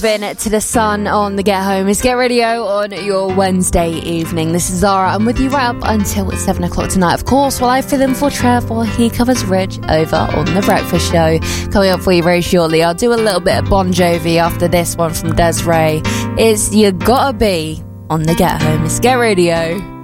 Been to the sun on the Get Home. It's Get Radio on your Wednesday evening. This is Zara. I'm with you right up until 7 o'clock tonight. Of course, while I fill in for Trev while he covers Rich over on The Breakfast Show. Coming up for you very shortly, I'll do a little bit of Bon Jovi after this one from Des'ree. It's You Gotta Be on the Get Home. It's Get Radio.